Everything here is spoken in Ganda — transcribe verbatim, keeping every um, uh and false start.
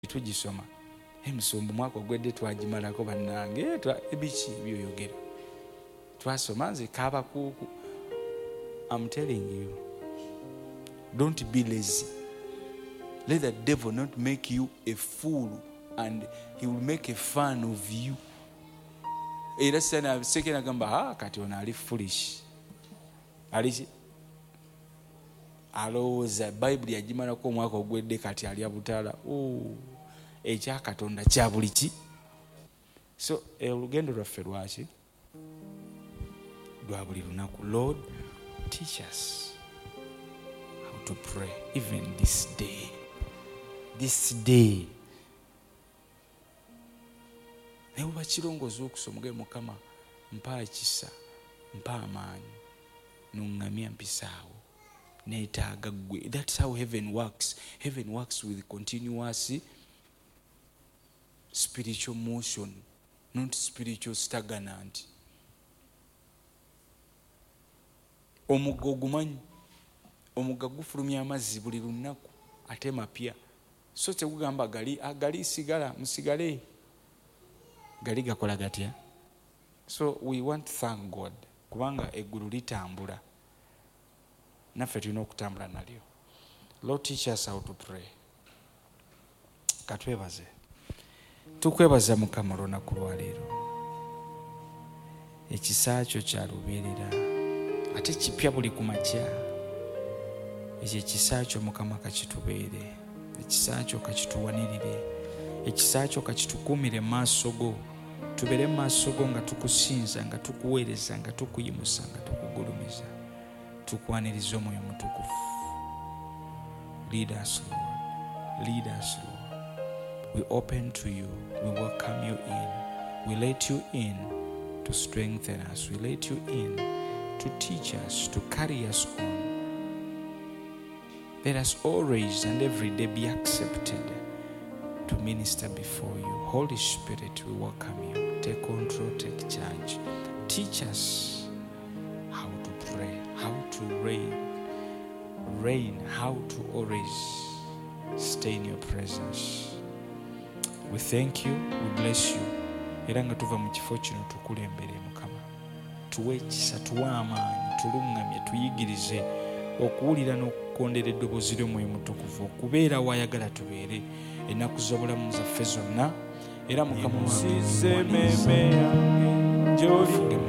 tugisoma emusumbu mwaka ogwedde twagimalako bannange ebiki byoyogera twasoma nze kaba kuku. I'm telling you, don't be lazy. Let the devil not make you a fool and he will make a fun of you. Era sana sekena gamba ha kati ona ali foolish ali alowooza Bible yagimalako omwaka ogwedde kati ali abutala. Oh, ekya Katonda kya buli ki. So olugendo lwaffe lwaki lwa buli lunaku. Lord, teach us how to pray even this day. This day. Naye oba kirongooza okusoma ge Mukama mpa ekisa mpa amaanyi nuŋŋamya mpisaawo neetaaga ggwe. That's how heaven works. Heaven works with continuous spiritual motion, not spiritual stagnant. Omugga ogumanyi, omugga gufulumya amazzi buli lunaku ate mapya. So tegugamba gali agali sigala musigale gali gakola gatya. So we want to thank God kubanga eggulu litambula naffe tulina okutambula nalyo. Lord, teach us how to pray. Katwebaze tukwebaza Mukama olunaku lwaleero, ekisa kyo kya lubeerera ate kipya buli ku makya. Ekyo ekisa kyo Mukama kakitubeere, ekisa kyo kakituwanirire, ekisa kyo kakitukuumire maaso go, tubeere maaso go nga tukusinza, nga tukuweereza, nga tukuyimusa, nga tukugulumiza, tukwaniriza omwoyo mutukufu. Lead us, Lord. Lead us, Lord. We open to you. We welcome you in. We let you in to strengthen us. We let you in to teach us, to carry us on. Let us always and every day be accepted to minister before you. Holy Spirit, we welcome you. Take control, take charge. Teach us how to pray, how to reign, reign, how to always stay in your presence. We thank you, we bless you. Era nga tuva mu kifo kino tukulembere Mukama. Tuwe ekisa, tuwe amaanyi, tulungamye, tuyigirize okuwulira n'okukondera eddoboozi ly'omwoyo mutukuvu, okubeera wayagala tubeere ennaku z'obulamu zaffe zonna. Era Mukama wange